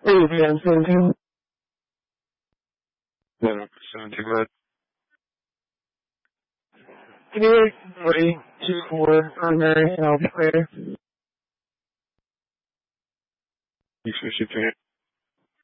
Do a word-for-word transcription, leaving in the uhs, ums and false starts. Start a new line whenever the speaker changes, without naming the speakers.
eight and seventeen.
Yeah, seventeen red.
Three, three, two, four, primary, and I'll be later.
You should